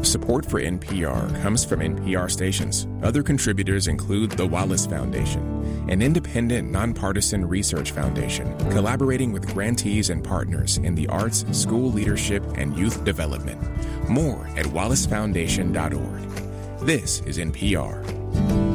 Support for NPR comes from NPR stations. Other contributors include the Wallace Foundation, an independent, nonpartisan research foundation collaborating with grantees and partners in the arts, school leadership, and youth development. More at wallacefoundation.org. This is NPR.